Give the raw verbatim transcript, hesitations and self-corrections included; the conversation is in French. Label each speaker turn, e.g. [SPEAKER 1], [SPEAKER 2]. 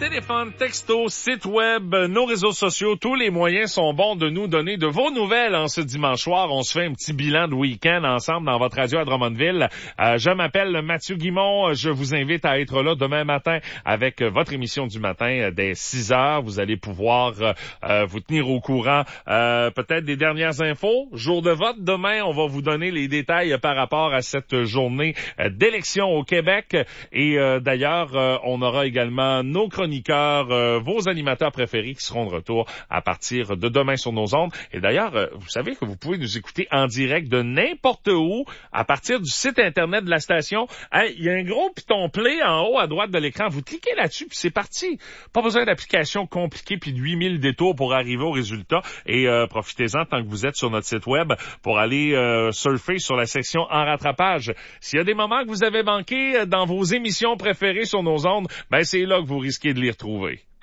[SPEAKER 1] téléphone, texto, site web, nos réseaux sociaux, tous les moyens sont bons de nous donner de vos nouvelles en ce dimanche soir. On se fait un petit bilan de week-end ensemble dans votre radio à Drummondville. Euh, je m'appelle Mathieu Guimont. Je vous invite à être là demain matin avec votre émission du matin dès six heures. Vous allez pouvoir euh, vous tenir au courant euh, peut-être des dernières infos. Jour de vote demain, on va vous donner les détails par rapport à cette journée d'élection au Québec. Et euh, d'ailleurs, euh, on aura également nos chroniqueurs, euh, vos animateurs préférés qui seront de retour à partir de demain sur nos ondes. Et d'ailleurs, euh, vous savez que vous pouvez nous écouter en direct de n'importe où à partir du site internet de la station. Hey, il y a un gros piton play en haut à droite de l'écran. Vous cliquez là-dessus puis c'est parti. Pas besoin d'application compliquée puis de huit mille détours pour arriver au résultat. Et euh, profitez-en tant que vous êtes sur notre site web pour aller euh, surfer sur la section en rattrapage. S'il y a des moments que vous avez manqué dans vos émissions préférées sur nos ondes, ben c'est là que vous risquez de les retrouver.